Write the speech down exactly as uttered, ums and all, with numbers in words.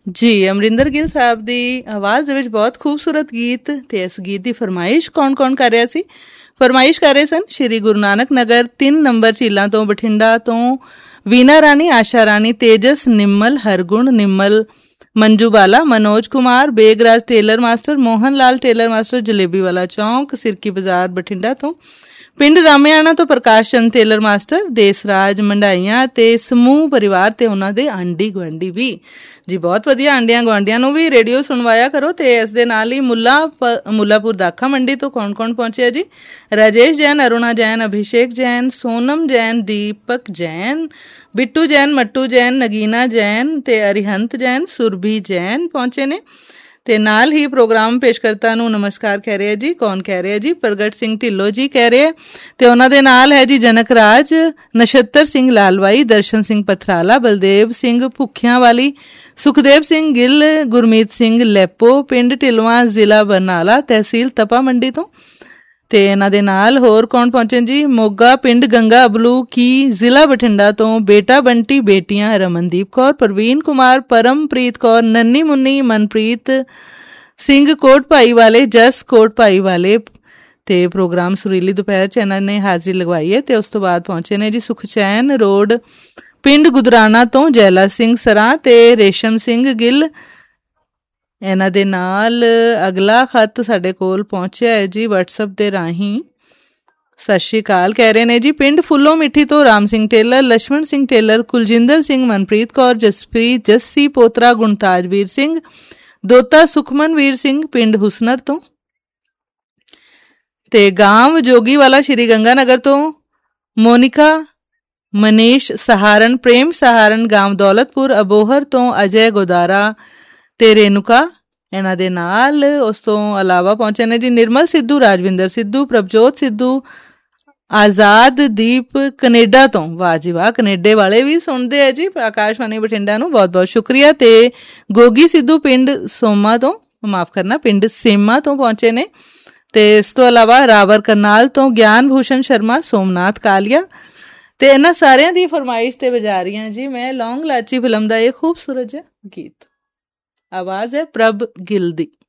ਜੀ ਅਮਰਿੰਦਰ ਗਿੱਲ ਸਾਹਿਬ ਦੀ ਆਵਾਜ਼ ਦੇ ਵਿੱਚ ਬਹੁਤ ਖੂਬਸੂਰਤ ਗੀਤ। ਤੇ ਇਸ ਗੀਤ ਦੀ ਫਰਮਾਇਸ਼ ਕੌਣ ਕੌਣ ਕਰ ਰਿਹਾ ਸੀ? ਫਰਮਾਇਸ਼ ਕਰ ਰਹੇ ਸਨ ਸ਼੍ਰੀ ਗੁਰੂ ਨਾਨਕ ਨਗਰ ਤਿੰਨ ਨੰਬਰ ਝੀਲਾਂ ਤੋਂ, ਬਠਿੰਡਾ ਤੋਂ ਵੀਨਾ ਰਾਣੀ, ਆਸ਼ਾ ਰਾਣੀ, ਤੇਜਸ, ਨਿੰਮਲ, ਹਰਗੁਣ, ਨਿੰਮਲ, ਮੰਜੂ ਬਾਲਾ, Manoj Kumar, ਬੇਗਰਾਜ tailor master, Mohan Lal tailor master, jalebi ਵਾਲਾ ਚੌਂਕ, ਸਿਰਕੀ ਬਾਜ਼ਾਰ, ਬਠਿੰਡਾ ਤੋਂ, ਪਿੰਡ ਰਾਮਿਆਣਾ ਤੋਂ ਪ੍ਰਕਾਸ਼ ਚੰਦ ਟੇਲਰ ਮਾਸਟਰ, ਦੇਸਰਾਜ, ਮੰਡਾਈਆਂ ਤੇ ਸਮੂਹ ਪਰਿਵਾਰ ਤੇ ਉਹਨਾਂ ਦੇ ਆਂਢੀ ਗੁਆਂਢੀ ਵੀ। ਜੀ ਬਹੁਤ ਵਧੀਆ, ਆਂਢੀਆਂ ਗੁਆਂਢੀਆਂ ਨੂੰ ਵੀ ਰੇਡੀਓ ਸੁਣਵਾਇਆ ਕਰੋ। ਤੇ ਇਸ ਦੇ ਨਾਲ ਹੀ ਮੁੱਲਾ ਮੁੱਲਾਪੁਰ ਦਾਖਾ ਮੰਡੀ ਤੋਂ ਕੌਣ ਕੌਣ ਪਹੁੰਚਿਆ ਜੀ? ਰਾਜੇਸ਼ ਜੈਨ, ਅਰੁਣਾ ਜੈਨ, ਅਭਿਸ਼ੇਕ ਜੈਨ, ਸੋਨਮ ਜੈਨ, ਦੀਪਕ ਜੈਨ, ਬਿੱਟੂ ਜੈਨ, ਮੱਟੂ ਜੈਨ, ਨਗੀਨਾ ਜੈਨ ਤੇ ਅਰਿਹੰਤ ਜੈਨ, ਸੁਰਭੀ ਜੈਨ ਪਹੁੰਚੇ ਨੇ। ਤੇ ਨਾਲ ਹੀ ਪ੍ਰੋਗਰਾਮ ਪੇਸ਼ਕਰਤਾ ਨੂੰ ਨਮਸਕਾਰ ਕਹਿ ਰਿਹਾ ਜੀ। ਕੌਣ ਕਹਿ ਰਿਹਾ ਜੀ? ਪ੍ਰਗਟ ਸਿੰਘ ਢਿੱਲੋਂ ਜੀ ਕਹਿ ਰਹੇ। ਤੇ ਉਹਨਾਂ ਦੇ ਨਾਲ ਹੈ ਜੀ ਜਨਕ ਰਾਜ, ਨਛੱਤਰ ਸਿੰਘ ਲਾਲਵਾਈ, ਦਰਸ਼ਨ ਸਿੰਘ ਪਥਰਾਲਾ, ਬਲਦੇਵ ਸਿੰਘ ਭੁੱਖਿਆਂ ਵਾਲੀ, ਸੁਖਦੇਵ ਸਿੰਘ ਗਿੱਲ, ਗੁਰਮੀਤ ਸਿੰਘ ਲੈਪੋ, ਪਿੰਡ ਢਿਲਵਾਂ, ਜ਼ਿਲ੍ਹਾ ਬਰਨਾਲਾ, ਤਹਿਸੀਲ ਤਪਾ ਮੰਡੀ ਤੋਂ। ਤੇ ਇਹਨਾਂ ਦੇ ਨਾਲ ਹੋਰ ਕੌਣ ਪਹੁੰਚੇ ਜੀ? ਮੋਗਾ, ਪਿੰਡ ਗੰਗਾ ਅਬਲੂ ਕੀ, ਜ਼ਿਲ੍ਹਾ ਬਠਿੰਡਾ ਤੋਂ ਬੇਟਾ ਬੰਟੀ, ਬੇਟੀਆਂ ਰਮਨਦੀਪ ਕੌਰ, ਪ੍ਰਵੀਨ ਕੁਮਾਰ, ਪਰਮਪ੍ਰੀਤ ਕੌਰ, ਨੰਨੀ ਮੁੰਨੀ, ਮਨਪ੍ਰੀਤ ਸਿੰਘ ਕੋਟ ਭਾਈ ਵਾਲੇ, ਜਸ ਕੋਟ ਭਾਈ ਵਾਲੇ। ਤੇ ਪ੍ਰੋਗਰਾਮ ਸੁਰੀਲੀ ਦੁਪਹਿਰ ਚ ਇਹਨਾਂ ਨੇ ਹਾਜ਼ਰੀ ਲਗਵਾਈ ਹੈ। ਤੇ ਉਸ ਤੋਂ ਬਾਅਦ ਪਹੁੰਚੇ ਨੇ ਜੀ ਸੁਖਚੈਨ ਰੋਡ, ਪਿੰਡ ਗੁਦਰਾਣਾ ਤੋਂ ਜੈਲਾ ਸਿੰਘ ਸਰਾਂ ਤੇ ਰੇਸ਼ਮ ਸਿੰਘ ਗਿੱਲ। ਇਹਨਾਂ ਦੇ ਨਾਲ ਅਗਲਾ ਖੱਤ ਸਾਡੇ ਕੋਲ ਪਹੁੰਚਿਆ ਹੈ ਜੀ ਵਟਸਐਪ ਦੇ ਰਾਹੀਂ। ਸਤਿ ਸ਼੍ਰੀ ਅਕਾਲ ਕਹਿ ਰਹੇ ਨੇ ਜੀ, ਪਿੰਡ ਫੁੱਲੋ ਮਿੱਠੀ ਤੋਂ ਰਾਮ ਸਿੰਘ ਟੇਲਰ, ਲక్ష్మణ ਸਿੰਘ ਟੇਲਰ, ਕੁਲਜਿੰਦਰ ਸਿੰਘ, ਮਨਪ੍ਰੀਤ ਕੌਰ, ਜਸਪ੍ਰੀਤ, ਜੱਸੀ ਪੋਤਰਾ, ਗੁਣਤਾਜ ਵੀਰ ਸਿੰਘ, ਦੋਤਾ ਸੁਖਮਨ ਵੀਰ ਸਿੰਘ, ਪਿੰਡ ਹੁਸਨਰ ਤੋਂ। ਤੇ ਗਾਂਵ ਜੋਗੀ ਵਾਲਾ ਸ਼੍ਰੀ ਗੰਗਾ ਨਗਰ ਤੋਂ ਮੋਨਿਕਾ, ਮਨੀਸ਼ ਸਹਾਰਨ, ਪ੍ਰੇਮ ਸਹਾਰਨ, ਗਾਂਵ ਦੌਲਤਪੁਰ ਅਬੋਹਰ ਤੋਂ ਅਜੇ ਗੋਦਾਰਾ ਤੇ ਰੇਨੂਕਾ ਇਹਨਾਂ ਦੇ ਨਾਲ। ਉਸ ਤੋਂ ਇਲਾਵਾ ਪਹੁੰਚੇ ਨੇ ਜੀ ਨਿਰਮਲ ਸਿੱਧੂ, ਰਾਜਵਿੰਦਰ ਸਿੱਧੂ, ਪ੍ਰਭਜੋਤ ਸਿੱਧੂ, ਆਜ਼ਾਦ ਦੀਪ ਕੈਨੇਡਾ ਤੋਂ। ਵਾਹ ਜੀ ਵਾਹ, ਕੈਨੇਡੇ ਵਾਲੇ ਵੀ ਸੁਣਦੇ ਆ ਜੀ ਆਕਾਸ਼ਵਾਣੀ ਬਠਿੰਡਾ ਨੂੰ, ਬਹੁਤ ਬਹੁਤ ਸ਼ੁਕਰੀਆ। ਤੇ ਗੋਗੀ ਸਿੱਧੂ ਪਿੰਡ ਸੋਮਾ ਤੋਂ, ਮਾਫ ਕਰਨਾ ਪਿੰਡ ਸੇਮਾ ਤੋਂ ਪਹੁੰਚੇ ਨੇ। ਤੇ ਇਸ ਤੋਂ ਇਲਾਵਾ ਰਾਵਰ ਕਰਨਾਲ ਤੋਂ ਗਿਆਨ ਭੂਸ਼ਣ ਸ਼ਰਮਾ, ਸੋਮਨਾਥ ਕਾਲੀਆ। ਤੇ ਇਹਨਾਂ ਸਾਰਿਆਂ ਦੀ ਫਰਮਾਇਸ਼ ਤੇ ਵਜਾ ਰਹੀਆਂ ਜੀ ਮੈਂ ਲੌਂਗ ਲਾਚੀ ਫਿਲਮ ਦਾ ਇਹ ਖੂਬਸੂਰਤ ਜਿਹਾ ਗੀਤ। ਆਵਾਜ਼ ਹੈ ਪ੍ਰਭ ਗਿੱਲ ਦੀ।